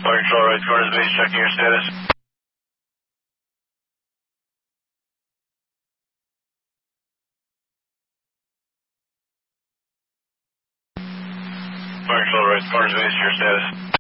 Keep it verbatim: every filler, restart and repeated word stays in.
Fire control, right corner base, checking your status. Fire control, right corner base, your status.